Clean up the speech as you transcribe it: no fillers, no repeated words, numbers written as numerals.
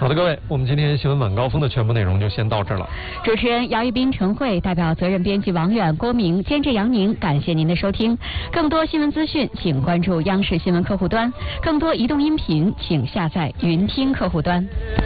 好的，各位，我们今天新闻晚高峰的全部内容就先到这儿了。 主持人姚一斌、陈慧，代表责任编辑王远、郭明，监制杨宁，感谢您的收听。更多新闻资讯，请关注央视新闻客户端；更多移动音频，请下载云听客户端。